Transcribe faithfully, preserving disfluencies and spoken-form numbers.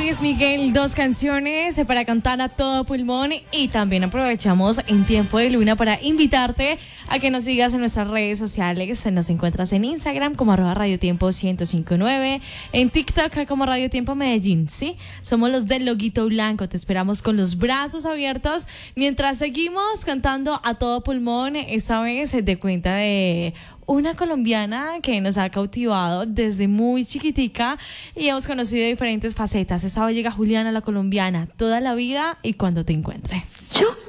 Luis Miguel, dos canciones para cantar a todo pulmón, y también aprovechamos en Tiempo de Luna para invitarte a que nos sigas en nuestras redes sociales. Nos encuentras en Instagram como arroba Radio Tiempo ciento cinco punto nueve, en TikTok como Radio Tiempo Medellín, ¿sí? Somos los del Loguito Blanco, te esperamos con los brazos abiertos mientras seguimos cantando a todo pulmón, esta vez de cuenta de una colombiana que nos ha cautivado desde muy chiquitica y hemos conocido diferentes facetas. Esta vez llega Juliana, la colombiana, Toda la vida y Cuando te encuentre. Yo